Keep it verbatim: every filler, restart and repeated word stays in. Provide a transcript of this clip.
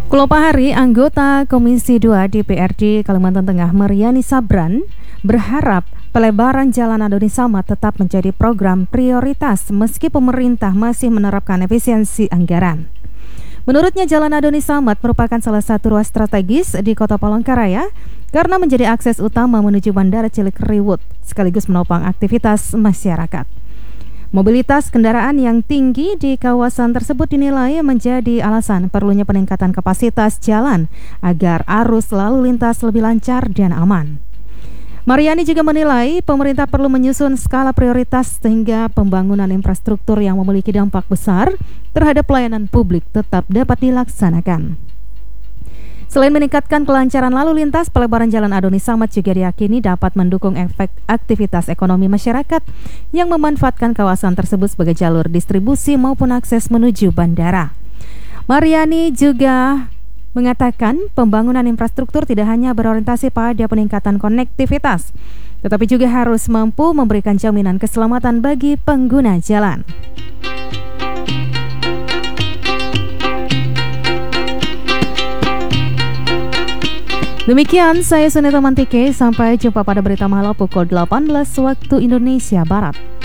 Kulopahari, anggota Komisi dua D P R D Kalimantan Tengah Mariani Sabran berharap pelebaran Jalan Adoni Samad tetap menjadi program prioritas meski pemerintah masih menerapkan efisiensi anggaran. Menurutnya, Jalan Adoni Samad merupakan salah satu ruas strategis di Kota Palangkaraya karena menjadi akses utama menuju Bandara Cilikriwut sekaligus menopang aktivitas masyarakat. Mobilitas kendaraan yang tinggi di kawasan tersebut dinilai menjadi alasan perlunya peningkatan kapasitas jalan agar arus lalu lintas lebih lancar dan aman. Mariani juga menilai pemerintah perlu menyusun skala prioritas sehingga pembangunan infrastruktur yang memiliki dampak besar terhadap pelayanan publik tetap dapat dilaksanakan. Selain meningkatkan kelancaran lalu lintas, pelebaran Jalan Adoni Samad juga diyakini dapat mendukung efek aktivitas ekonomi masyarakat yang memanfaatkan kawasan tersebut sebagai jalur distribusi maupun akses menuju bandara. Mariani juga mengatakan pembangunan infrastruktur tidak hanya berorientasi pada peningkatan konektivitas, tetapi juga harus mampu memberikan jaminan keselamatan bagi pengguna jalan. Demikian, saya Sunita Mantike. Sampai jumpa pada berita malam pukul delapan belas waktu Indonesia Barat.